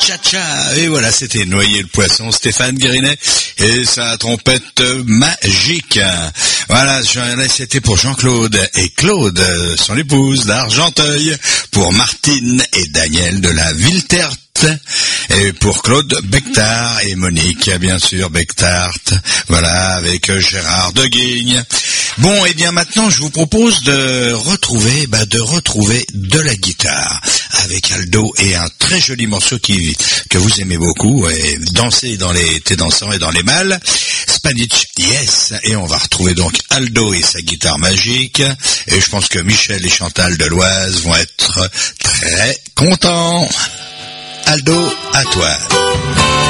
Cha-cha. Et voilà, c'était Noyer le poisson, Stéphane Guérinet et sa trompette magique. Voilà, c'était pour Jean-Claude et Claude, son épouse d'Argenteuil, pour Martine et Daniel de la Villeterte. Et pour Claude Bectard et Monique, bien sûr, Bectard, voilà, avec Gérard de Guigne. Bon, et bien maintenant, je vous propose de retrouver de la guitare avec Aldo et un très joli morceau que vous aimez beaucoup, et danser dans les thés dansants et dans les mâles, Spanish Yes. Et on va retrouver donc Aldo et sa guitare magique, et je pense que Michel et Chantal de l'Oise vont être très contents. Aldo, à toi.